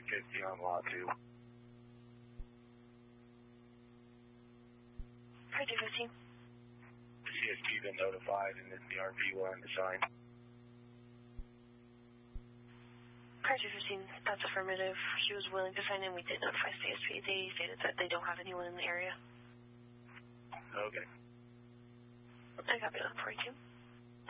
50 on lot 2. Hi, 215. The CSP been notified and is the RP willing to sign? Hi, 215. That's affirmative. He was willing to sign in. We did notify CSP. They stated that they don't have anyone in the area. Okay. I got it on for you.